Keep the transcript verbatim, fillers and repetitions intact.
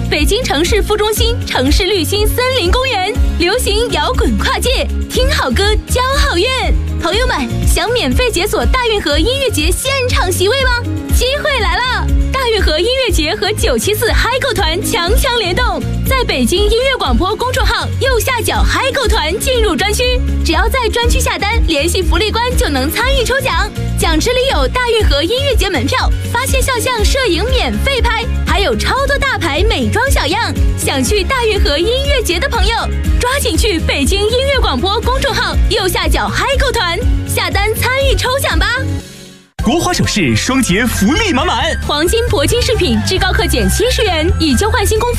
北京城市副中心城市绿心森林公园，流行摇滚跨界，听好歌交好运。朋友们，想免费解锁大运河音乐节现场席位吗？机会来了！大运河音乐节和九七四嗨购团强强联动，在北京音乐广播公众号右下角嗨购团进入专区，只要在专区下单，联系福利官就能参与抽奖。奖池里有大运河音乐节门票、发现肖像摄影免费拍，还有超多大牌美妆小样。想去大运河音乐节的朋友，抓紧去北京音乐广播公众号右下角嗨购团下单参与抽奖吧。 国华首饰双节福利满满， 黄金铂金饰品至高克减七十元，以旧换新工